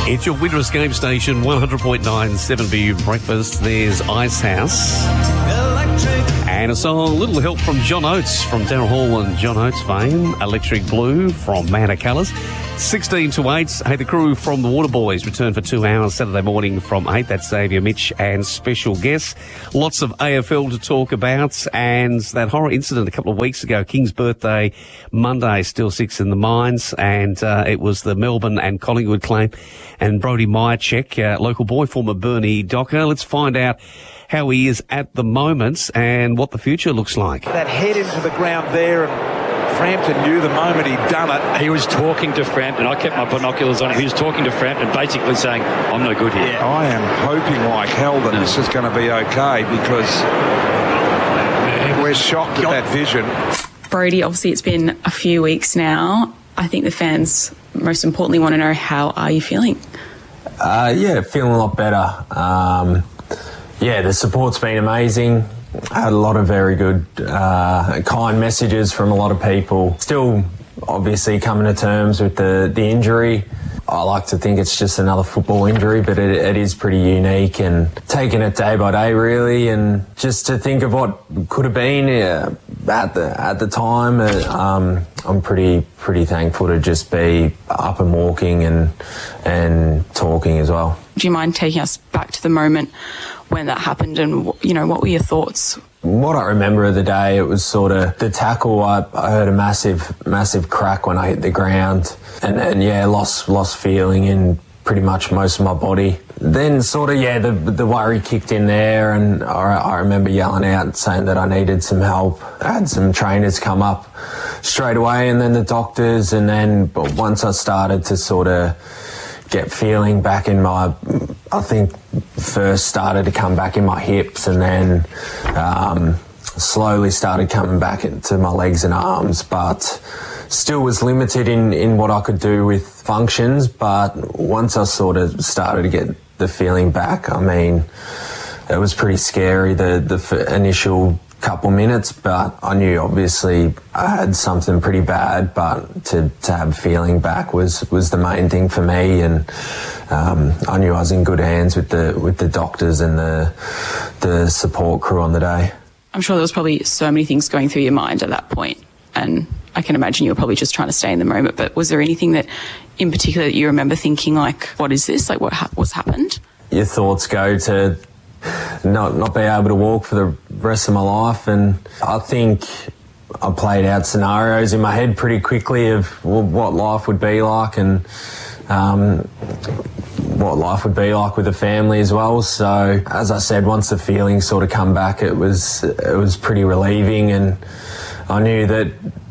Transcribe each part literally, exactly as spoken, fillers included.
It's your winter escape station, one hundred point nine seven B U Breakfast. There's Ice House. And a song, a little help from John Oates, from Daryl Hall and John Oates fame. Electric Blue from Man of Colours. sixteen to eight. Hey, the crew from the Waterboys return for two hours Saturday morning from eight. That's Xavier, Mitch and special guests. Lots of A F L to talk about, and that horror incident a couple of weeks ago, King's birthday Monday, still six in the mines, and uh, it was the Melbourne and Collingwood claim. And Brodie Mihocek, uh, local boy, former Burnie Docker. Let's find out how he is at the moment and what the future looks like. That head into the ground there, and Frampton knew the moment he'd done it. He was talking to Frampton. I kept my binoculars on him. He was talking to Frampton, basically saying, I'm no good here. Yeah. I am hoping like hell that no. this is going to be okay, because we're shocked at that vision. Brodie, obviously it's been a few weeks now. I think the fans most importantly want to know, how are you feeling? Uh, yeah, feeling a lot better. Um, yeah, the support's been amazing. I had a lot of very good, uh, kind messages from a lot of people. Still, obviously, coming to terms with the, the injury. I like to think it's just another football injury, but it, it is pretty unique, and taking it day by day, really, and just to think of what could have been uh, at the at the time. Uh, um, I'm pretty pretty thankful to just be up and walking and and talking as well. Do you mind taking us back to the moment when that happened, and you know, what were your thoughts? What I remember of the day, it was sort of the tackle. I, I heard a massive, massive crack when I hit the ground, and, and yeah, lost lost feeling in pretty much most of my body. Then sort of, yeah, the the worry kicked in there, and I, I remember yelling out saying that I needed some help. I had some trainers come up straight away, and then the doctors, and then but once I started to sort of get feeling back in my, I think first started to come back in my hips, and then um, slowly started coming back into my legs and arms, but still was limited in, in what I could do with functions. But once I sort of started to get the feeling back, I mean, it was pretty scary, the, the f- initial couple minutes, but I knew obviously I had something pretty bad, but to, to have feeling back was, was the main thing for me, and um, I knew I was in good hands with the with the doctors and the the support crew on the day. I'm sure there was probably so many things going through your mind at that point, and I can imagine you were probably just trying to stay in the moment, but was there anything that in particular that you remember thinking, like, what is this? Like, what ha- what's happened? Your thoughts go to not not be able to walk for the rest of my life, and I think I played out scenarios in my head pretty quickly of what life would be like, and um, what life would be like with a family as well. So as I said, once the feelings sort of come back, it was it was pretty relieving, and I knew that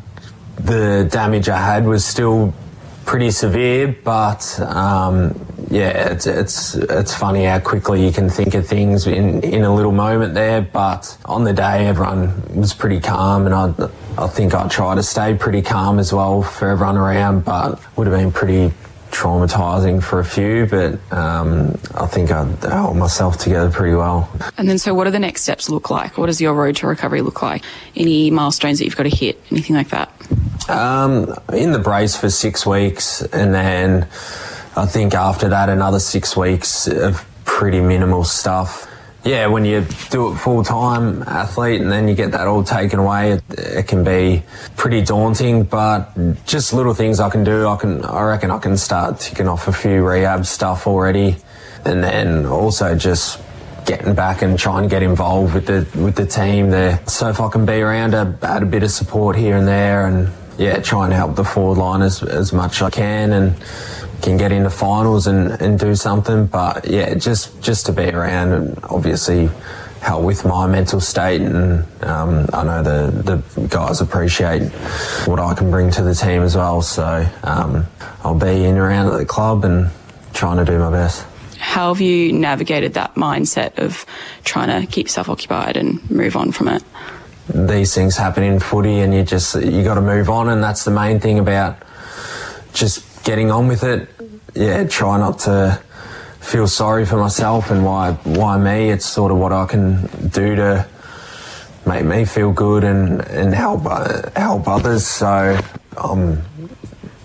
the damage I had was still pretty severe, but um, yeah, it's it's it's funny how quickly you can think of things in, in a little moment there. But on the day, everyone was pretty calm, and I I think I tried to stay pretty calm as well for everyone around. But would have been pretty traumatising for a few, but um, I think I held myself together pretty well. And then, so what do the next steps look like? What does your road to recovery look like? Any milestones that you've got to hit? Anything like that? Um, in the brace for six weeks, and then I think after that another six weeks of pretty minimal stuff. Yeah, when you do it full-time athlete and then you get that all taken away, it, it can be pretty daunting, but just little things I can do. I can, I reckon I can start ticking off a few rehab stuff already, and then also just getting back and trying to get involved with the with the team there. So if I can be around, a, add a bit of support here and there, and yeah, try and help the forward line as, as much as I can, and can get into finals and, and do something. But yeah, just just to be around and obviously help with my mental state, and um, I know the, the guys appreciate what I can bring to the team as well. So um, I'll be in and around at the club and trying to do my best. How have you navigated that mindset of trying to keep yourself occupied and move on from it? These things happen in footy, and you just you got to move on, and that's the main thing about just getting on with it. Yeah, try not to feel sorry for myself and why why me. It's sort of what I can do to make me feel good and and help uh, help others. So I'm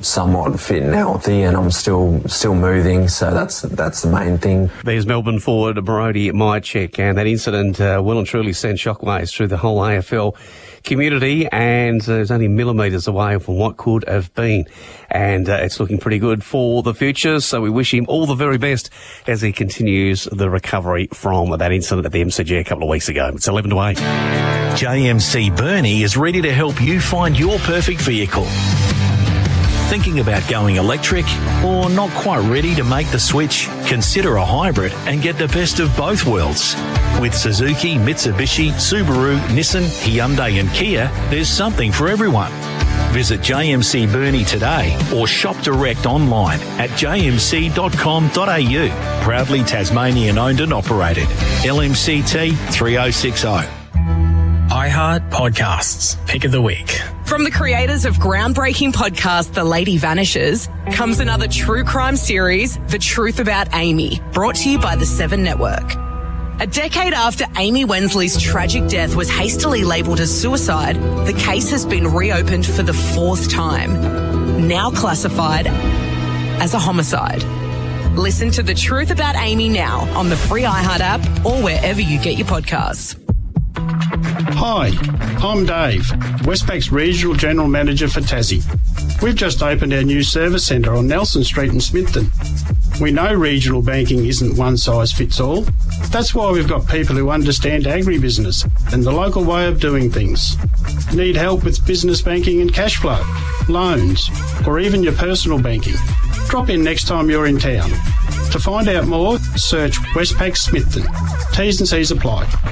somewhat fit and healthy, and I'm still still moving, so that's that's the main thing. There's Melbourne forward Brodie Mihocek, and that incident uh, well and truly sent shockwaves through the whole A F L community, and uh, it's only millimetres away from what could have been, and uh, it's looking pretty good for the future, so we wish him all the very best as he continues the recovery from that incident at the M C G a couple of weeks ago. It's eleven to eight. J M C Burnie is ready to help you find your perfect vehicle. Thinking about going electric or not quite ready to make the switch? Consider a hybrid and get the best of both worlds. With Suzuki, Mitsubishi, Subaru, Nissan, Hyundai and Kia, there's something for everyone. Visit J M C Burnie today or shop direct online at j m c dot com dot a u. Proudly Tasmanian owned and operated. L M C T three oh six oh. iHeart Podcasts, Pick of the Week. From the creators of groundbreaking podcast The Lady Vanishes comes another true crime series, The Truth About Amy, brought to you by the Seven Network. A decade after Amy Wensley's tragic death was hastily labelled as suicide, the case has been reopened for the fourth time, now classified as a homicide. Listen to The Truth About Amy now on the free iHeart app or wherever you get your podcasts. Hi, I'm Dave, Westpac's Regional General Manager for Tassie. We've just opened our new service centre on Nelson Street in Smithton. We know regional banking isn't one size fits all. That's why we've got people who understand agribusiness and the local way of doing things. Need help with business banking and cash flow, loans, or even your personal banking? Drop in next time you're in town. To find out more, search Westpac Smithton. T's and C's apply.